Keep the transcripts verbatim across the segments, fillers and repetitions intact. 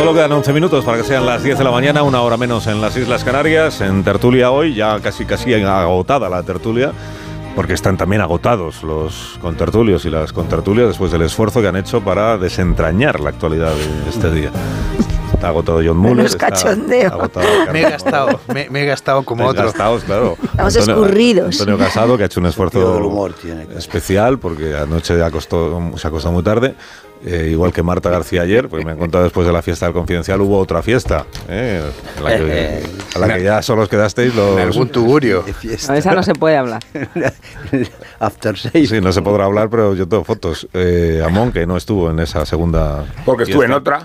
Solo quedan once minutos para que sean las diez de la mañana, una hora menos en las Islas Canarias. En tertulia hoy, ya casi casi agotada la tertulia, porque están también agotados los contertulios y las contertulias después del esfuerzo que han hecho para desentrañar la actualidad de este día. Está agotado John Muller. Menos cachondeo. Me he gastado, me, me he gastado como otro. Gastados, claro. Estamos Antonio, escurridos. Antonio Casado, que ha hecho un esfuerzo del humor tiene que especial, porque anoche acostó, se acostó muy tarde. Eh, igual que Marta García ayer, porque me han contado después de la fiesta del Confidencial hubo otra fiesta, eh, a, la que, a la que ya solo os quedasteis los... En algún tugurio. A esa no se puede hablar. After seis. Sí, no se podrá hablar, pero yo tengo fotos. Eh, Amón, que no estuvo en esa segunda... Porque fiesta. estuve en otra.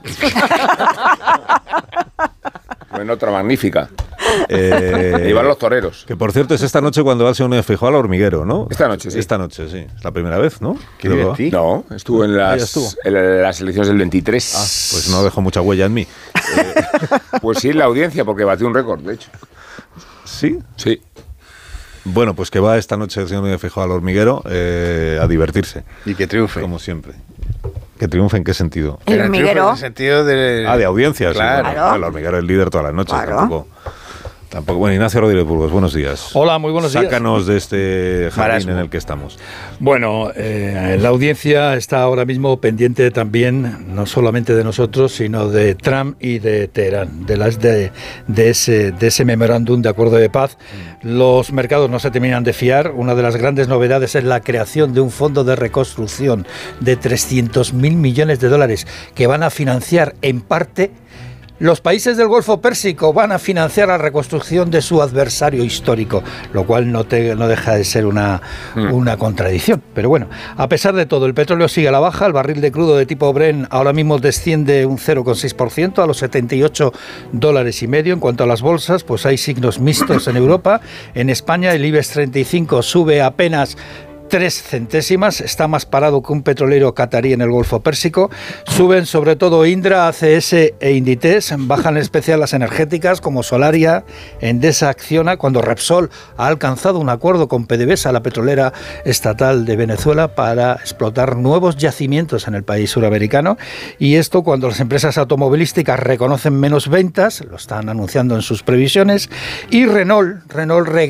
Estuve en otra magnífica. Eh, Iban los toreros. Que por cierto es esta noche cuando va el señor Feijóo al hormiguero, ¿no? Esta noche, sí. Esta noche, sí. Es la primera vez, ¿no? Qué Creo que va. divertido. No, estuvo en Ah, ya las, estuvo. en las elecciones del veintitrés. Ah, pues no dejó mucha huella en mí. Eh, pues sí, en la audiencia, porque batió un récord, de hecho. ¿Sí? Sí. Bueno, pues que va esta noche el señor Feijóo al hormiguero eh, a divertirse, Y que triunfe. como siempre. ¿Que triunfe en qué sentido? El Pero triunfe hormiguero. En el sentido de... Ah, de audiencias. Claro. Sí, bueno, el hormiguero es el líder todas las noches. Claro. Tampoco, tampoco. Bueno, Ignacio Rodríguez Burgos, buenos días. Hola, muy buenos días. Sácanos de este jardín Marasmo. en el que estamos. Bueno, eh, la audiencia está ahora mismo pendiente también, no solamente de nosotros, sino de Trump y de Teherán, de, las de, de ese, de ese memorándum de acuerdo de paz. Los mercados no se terminan de fiar. Una de las grandes novedades es la creación de un fondo de reconstrucción de trescientos mil millones de dólares que van a financiar en parte. Los países del Golfo Pérsico van a financiar la reconstrucción de su adversario histórico, lo cual no, te, no deja de ser una, mm. una contradicción. Pero bueno, a pesar de todo, el petróleo sigue a la baja. El barril de crudo de tipo Brent ahora mismo desciende un cero coma seis por ciento a los setenta y ocho dólares y medio. En cuanto a las bolsas, pues hay signos mixtos en Europa. En España el IBEX treinta y cinco sube apenas tres centésimas, está más parado que un petrolero catarí en el Golfo Pérsico. Suben sobre todo Indra, A C S e Inditex, bajan en especial las energéticas como Solaria, Endesa, Acciona, cuando Repsol ha alcanzado un acuerdo con PDVSA, la petrolera estatal de Venezuela, para explotar nuevos yacimientos en el país suramericano. Y esto cuando las empresas automovilísticas reconocen menos ventas, lo están anunciando en sus previsiones, y Renault, Renault